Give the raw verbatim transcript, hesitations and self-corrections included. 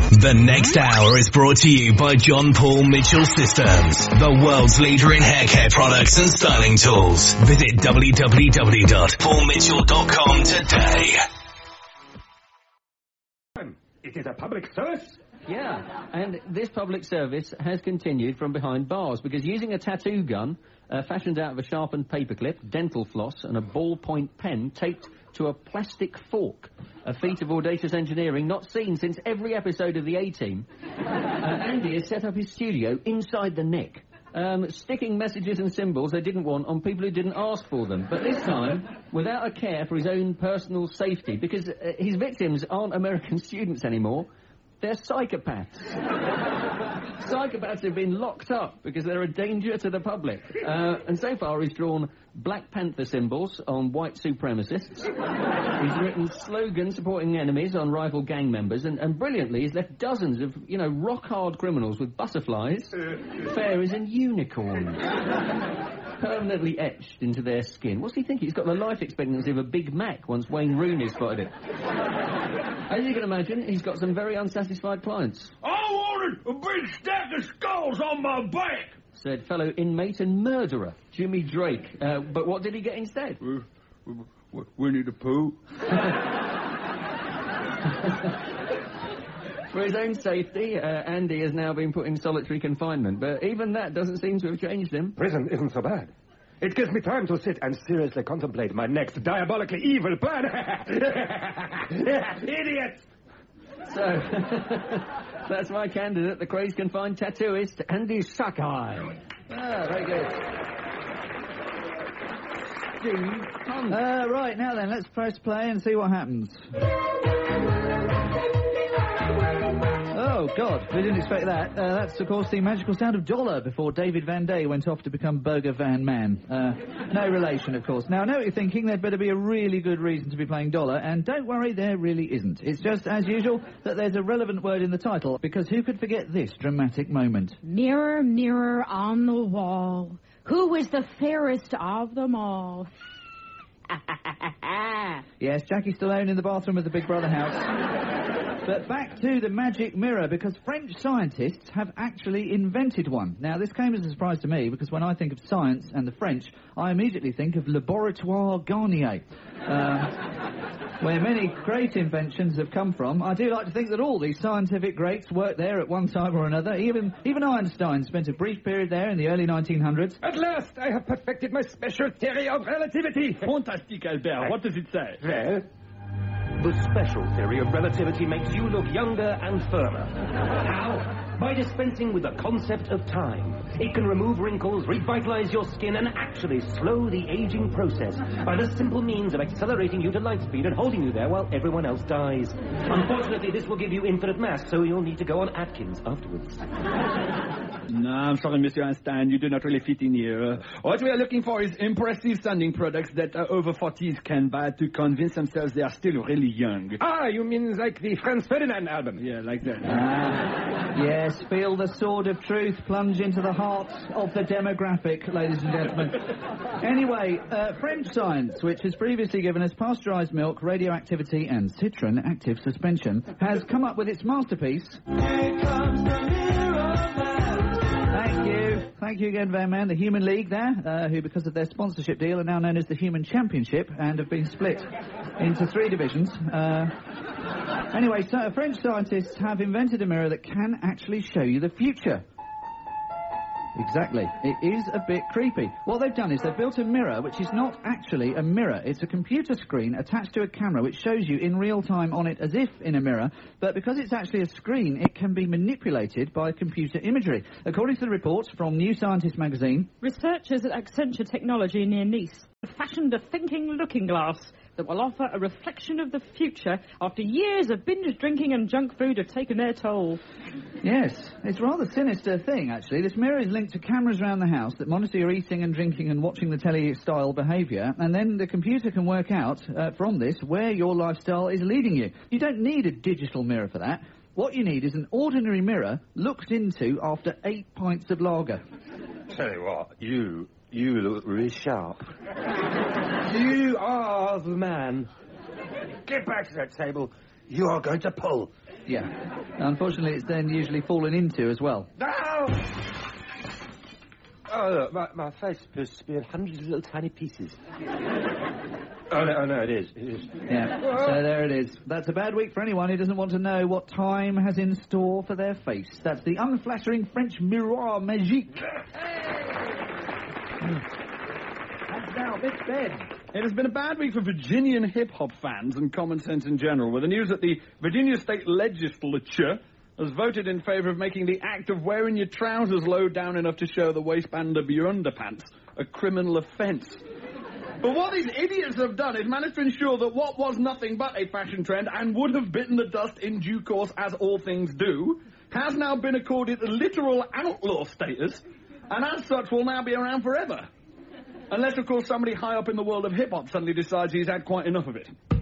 The next hour is brought to you by John Paul Mitchell Systems, the world's leader in hair care products and styling tools. Visit w w w dot paul mitchell dot com today. It is a public service? Yeah, and this public service has continued from behind bars, because using a tattoo gun, uh, fashioned out of a sharpened paperclip, dental floss and a ballpoint pen taped to a plastic fork, a feat of audacious engineering not seen since every episode of the A-Team, uh, Andy has set up his studio inside the neck, um, sticking messages and symbols they didn't want on people who didn't ask for them, but this time without a care for his own personal safety, because uh, his victims aren't American students anymore. They're psychopaths. Psychopaths have been locked up because they're a danger to the public. Uh, and so far he's drawn Black Panther symbols on white supremacists. He's written slogans supporting enemies on rival gang members. And, and brilliantly, he's left dozens of, you know, rock-hard criminals with butterflies, fairies and unicorns permanently etched into their skin. What's he thinking? He's got the life expectancy of a Big Mac once Wayne Rooney spotted it. As you can imagine, he's got some very unsatisfied clients. I wanted a big stack of skulls on my back, said fellow inmate and murderer Jimmy Drake. Uh, but what did he get instead? Uh, Winnie the Pooh. For his own safety, uh, Andy has now been put in solitary confinement, but even that doesn't seem to have changed him. Prison isn't so bad. It gives me time to sit and seriously contemplate my next diabolically evil plan. Idiot! So, that's my candidate, the crazed confined tattooist, Andy Sakai. Ah, very good. Steve Hunt. Uh, right, now then, let's press play and see what happens. Oh, God, we didn't expect that. Uh, that's, of course, the magical sound of Dollar before David Van Day went off to become Burger Van Man. Uh, no relation, of course. Now, I know what you're thinking. There'd better be a really good reason to be playing Dollar, and don't worry, there really isn't. It's just, as usual, that there's a relevant word in the title, because who could forget this dramatic moment? Mirror, mirror on the wall, who is the fairest of them all? Yes, Jackie Stallone in the bathroom of the Big Brother house. But back to the magic mirror, because French scientists have actually invented one. Now, this came as a surprise to me, because when I think of science and the French, I immediately think of Laboratoire Garnier, uh, where many great inventions have come from. I do like to think that all these scientific greats worked there at one time or another. Even even Einstein spent a brief period there in the early nineteen hundreds. At last, I have perfected my special theory of relativity. Fantastic, Albert. What does it say? Well, the special theory of relativity makes you look younger and firmer. How? By dispensing with the concept of time. It can remove wrinkles, revitalize your skin, and actually slow the aging process by the simple means of accelerating you to light speed and holding you there while everyone else dies. Unfortunately, this will give you infinite mass, so you'll need to go on Atkins afterwards. No, I'm sorry, Monsieur Einstein, you do not really fit in here. Uh, what we are looking for is impressive-sounding products that uh, over forties can buy to convince themselves they are still really young. Ah, you mean like the Franz Ferdinand album? Yeah, like that. Ah, yes, feel the sword of truth plunge into the heart of the demographic, ladies and gentlemen. Anyway, uh, French science, which has previously given us pasteurised milk, radioactivity and citron active suspension, has come up with its masterpiece. Here comes the mirror man. Thank you. Thank you again, Van Man. The Human League there, uh, who, because of their sponsorship deal, are now known as the Human Championship and have been split into three divisions. Uh, anyway, so French scientists have invented a mirror that can actually show you the future. Exactly. It is a bit creepy. What they've done is they've built a mirror which is not actually a mirror. It's a computer screen attached to a camera which shows you in real time on it as if in a mirror, but because it's actually a screen, it can be manipulated by computer imagery. According to the reports from New Scientist magazine, researchers at Accenture Technology near Nice fashioned a thinking looking glass that will offer a reflection of the future after years of binge drinking and junk food have taken their toll. Yes, it's a rather sinister thing, actually. This mirror is linked to cameras around the house that monitor your eating and drinking and watching the telly-style behaviour, and then the computer can work out uh, from this where your lifestyle is leading you. You don't need a digital mirror for that. What you need is an ordinary mirror looked into after eight pints of lager. Tell you what, you... You look really sharp. You are the man. Get back to that table. You are going to pull. Yeah. Unfortunately, it's then usually fallen into as well. Ow! Oh, look, my, my face appears to be in hundreds of little tiny pieces. Oh, no, oh, no, it is. It is. Yeah, so there it is. That's a bad week for anyone who doesn't want to know what time has in store for their face. That's the unflattering French miroir magique. And now, Miss Ben. It has been a bad week for Virginian hip-hop fans and common sense in general, with the news that the Virginia State Legislature has voted in favour of making the act of wearing your trousers low down enough to show the waistband of your underpants a criminal offence. But what these idiots have done is managed to ensure that what was nothing but a fashion trend and would have bitten the dust in due course, as all things do, has now been accorded literal outlaw status, and as such will now be around forever. Unless, of course, somebody high up in the world of hip-hop suddenly decides he's had quite enough of it.